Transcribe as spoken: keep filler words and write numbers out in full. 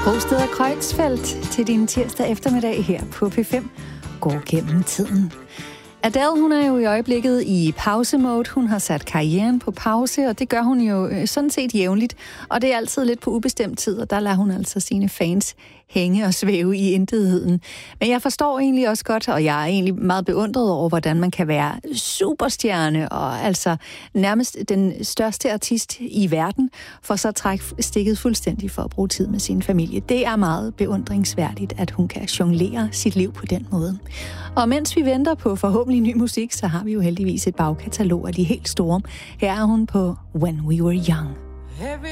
Rosted og Kreutzfeldt til din tirsdag eftermiddag her på P fem går gennem tiden. Adele, hun er jo i øjeblikket i pausemode. Hun har sat karrieren på pause, og det gør hun jo sådan set jævnligt. Og det er altid lidt på ubestemt tid, og der lader hun altså sine fans hænge og svæve i intetheden. Men jeg forstår egentlig også godt, og jeg er egentlig meget beundret over, hvordan man kan være superstjerne og altså nærmest den største artist i verden, for så at trække stikket fuldstændig for at bruge tid med sin familie. Det er meget beundringsværdigt, at hun kan jonglere sit liv på den måde. Og mens vi venter på forhåbentlig ny musik, så har vi jo heldigvis et bagkatalog af de helt store. Her er hun på When We Were Young.